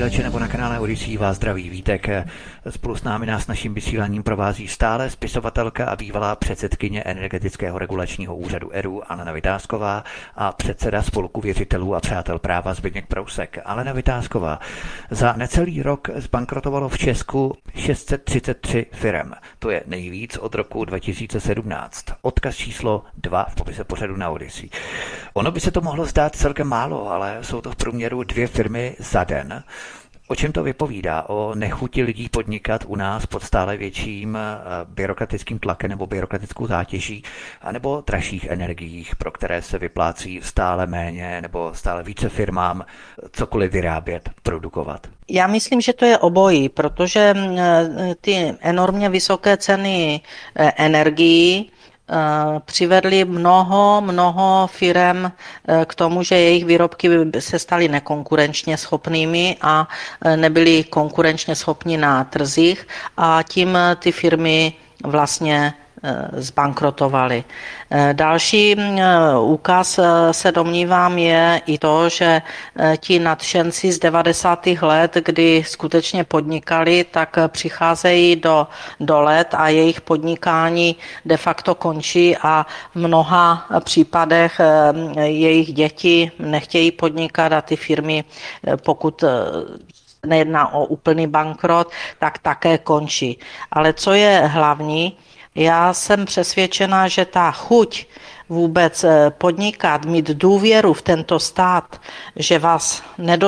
vysílače nebo na kanále Odyssey vás zdraví Vítek. Spolu s námi nás naším vysíláním provází stále spisovatelka a bývalá předsedkyně Energetického regulačního úřadu ERÚ Alena Vitásková a předseda Spolku věřitelů a přátel práva Zbyněk Prousek. Alena Vitásková, za necelý rok zbankrotovalo v Česku 633 firem. To je nejvíc od roku 2017. Odkaz číslo 2 v popise pořadu na Odyssey. Ono by se to mohlo zdát celkem málo, ale jsou to v průměru 2 firmy za den. O čem to vypovídá? O nechuti lidí podnikat u nás pod stále větším byrokratickým tlakem nebo byrokratickou zátěží, anebo dražších energiích, pro které se vyplácí stále méně nebo stále více firmám cokoliv vyrábět, produkovat? Já myslím, že to je obojí, protože ty enormně vysoké ceny energií přivedli mnoho firem k tomu, že jejich výrobky se staly nekonkurenčně schopnými a nebyly konkurenčně schopni na trzích a tím ty firmy vlastně zbankrotovaly. Další úkaz se domnívám je i to, že ti nadšenci z 90. let, kdy skutečně podnikali, tak přicházejí do let a jejich podnikání de facto končí a v mnoha případech jejich děti nechtějí podnikat a ty firmy, pokud nejedná o úplný bankrot, tak také končí. Ale co je hlavní, já jsem přesvědčena, že ta chuť vůbec podnikat, mít důvěru v tento stát, že vás